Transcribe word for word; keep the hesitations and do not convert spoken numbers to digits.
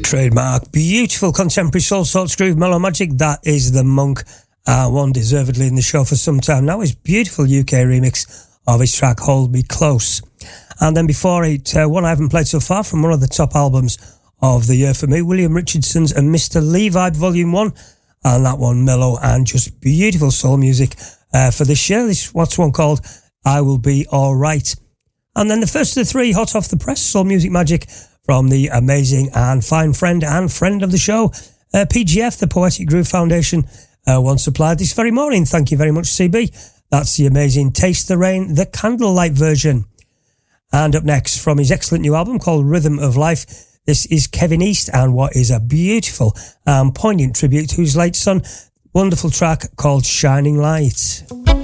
trademark, beautiful contemporary soul sort groove, mellow magic. That is the Monk, uh, one deservedly in the show for some time now. His beautiful U K remix of his track Hold Me Close. And then before it, uh, one I haven't played so far from one of the top albums of the year for me, William Richardson's and Mister Lee Vibe Volume one, and that one mellow and just beautiful soul music uh, for this year. This what's one called I Will Be Alright. And then the first of the three, hot off the press, soul music magic from the amazing and fine friend and friend of the show, uh, P G F, the Poetic Groove Foundation, uh, one supplied this very morning. Thank you very much, C B. That's the amazing Taste the Rain, the candlelight version. And up next, from his excellent new album called Rhythm of Life, this is Kevin East and what is a beautiful and poignant tribute to his late son. Wonderful track called Shining Light.